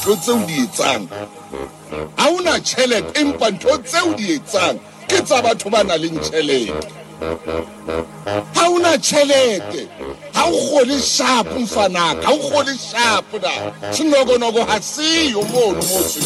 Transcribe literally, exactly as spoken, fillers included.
ntho tseo di etsang ha una tjhelete empa ntho tseo di etsang ke tsa batho ba nang le tjhelete ha una tjhelete ha o kgole sharp mfanaka ha o kgole sharp da sinogonoko ha siyo mono mo